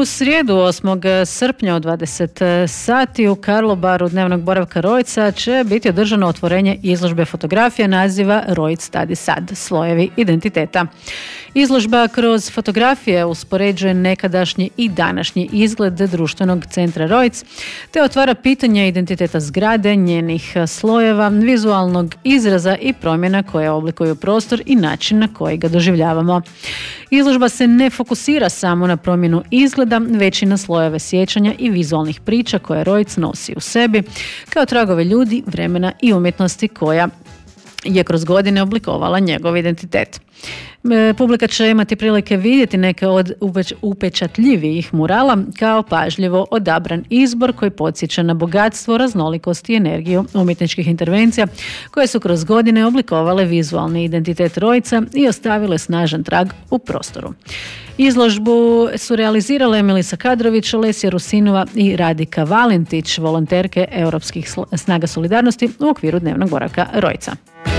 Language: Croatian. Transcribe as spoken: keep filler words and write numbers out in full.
U srijedu osmog srpnja u dvadeset sati u Karlobaru dnevnog boravka Rojca će biti održano otvorenje izložbe fotografija naziva Rojc Stadi Sad, slojevi identiteta. Izložba kroz fotografije uspoređuje nekadašnji i današnji izgled društvenog centra Rojc, te otvara pitanje identiteta zgrade, njenih slojeva, vizualnog izraza i promjena koje oblikuju prostor i način na koji ga doživljavamo. Izložba se ne fokusira samo na promjenu izgleda, već i na slojeve sjećanja i vizualnih priča koje Rojc nosi u sebi, kao tragove ljudi, vremena i umjetnosti koja je kroz godine oblikovala njegov identitet. E, publika će imati prilike vidjeti neke od upeć, upečatljivijih murala kao pažljivo odabran izbor koji podsjeća na bogatstvo, raznolikost i energiju umjetničkih intervencija koje su kroz godine oblikovale vizualni identitet Rojca i ostavile snažan trag u prostoru. Izložbu su realizirale Melisa Kadrović, Lesja Rusinova i Radika Valentić, volonterke Europskih snaga solidarnosti u okviru dnevnog boravka Rojca.